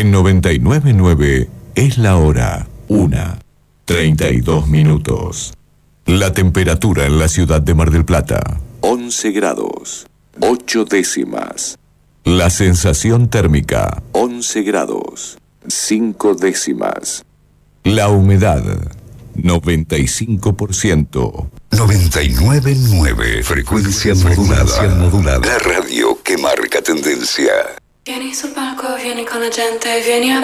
En 99.9 es la hora 1:32. La temperatura en la ciudad de Mar del Plata: 11 grados, 8 décimas. La sensación térmica: 11 grados, 5 décimas. La humedad: 95%. 99.9 frecuencia modulada. La radio que marca tendencia. Vieni sul palco, vieni con la gente, vieni a